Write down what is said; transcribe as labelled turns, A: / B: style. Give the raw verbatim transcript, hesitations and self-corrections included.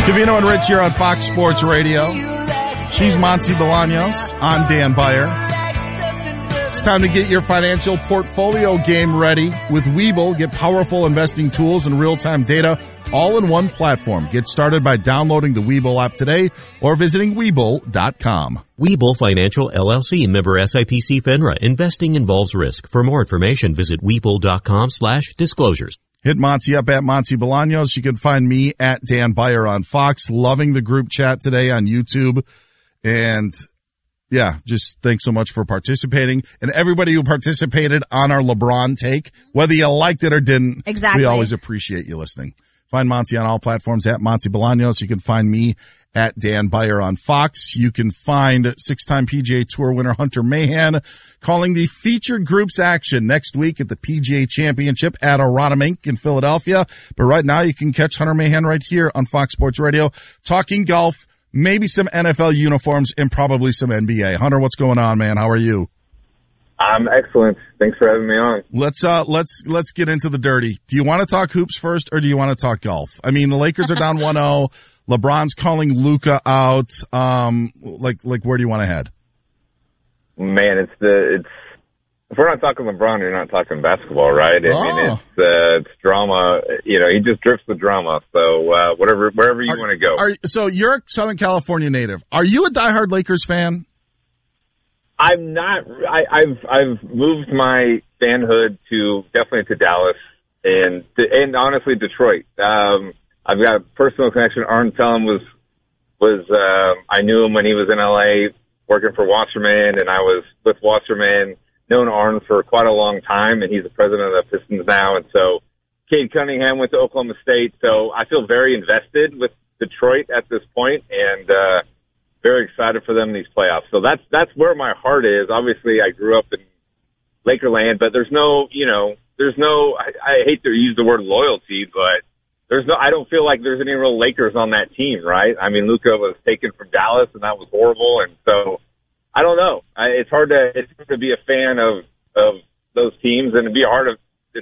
A: Covino and Rich here on Fox Sports Radio. She's Monty Bolaños. I'm Dan Beyer. It's time to get your financial portfolio game ready with Webull. Get powerful investing tools and real-time data all in one platform. Get started by downloading the Webull app today or visiting Webull dot com.
B: Webull Financial L L C, member S I P C FINRA. Investing involves risk. For more information, visit Webull dot com slash disclosures.
A: Hit Monty up at Monty Bolaños. You can find me at Dan Beyer on Fox. Loving the group chat today on YouTube. And yeah, just thanks so much for participating. And everybody who participated on our LeBron take, whether you liked it or didn't,
C: exactly.
A: We always appreciate you listening. Find Monty on all platforms at Monty Bolaños. You can find me at Dan Beyer on Fox. You can find six-time P G A Tour winner Hunter Mahan calling the featured groups action next week at the P G A Championship at Aronimink in Philadelphia. But right now you can catch Hunter Mahan right here on Fox Sports Radio talking golf, maybe some N F L uniforms, and probably some N B A. Hunter, what's going on, man? How are you?
D: I'm excellent. Thanks for having me on.
A: Let's uh let's let's get into the dirty. Do you want to talk hoops first or do you want to talk golf? I mean, the Lakers are down one oh. LeBron's calling Luka out. Um like like where do you want to head?
D: Man, it's the it's if we're not talking LeBron, you're not talking basketball, right? I
A: oh.
D: mean, it's uh, it's drama. You know, he just drifts the drama. So uh whatever wherever you want to go.
A: Are, so you're a Southern California native. Are you a diehard Lakers fan?
D: I'm not. I, I've I've moved my fanhood to definitely to Dallas and and honestly Detroit. Um, I've got a personal connection. Arn Tellem was was uh, I knew him when he was in L A working for Wasserman, and I was with Wasserman. Known Arn for quite a long time, and he's the president of the Pistons now. And so, Cade Cunningham went to Oklahoma State, so I feel very invested with Detroit at this point, and. uh Very excited for them in these playoffs. So that's that's where my heart is. Obviously, I grew up in Lakerland, but there's no, you know, there's no. I, I hate to use the word loyalty, but there's no. I don't feel like there's any real Lakers on that team, right? I mean, Luka was taken from Dallas, and that was horrible. And so I don't know. I, it's hard to it's hard to be a fan of of those teams, and to be hard of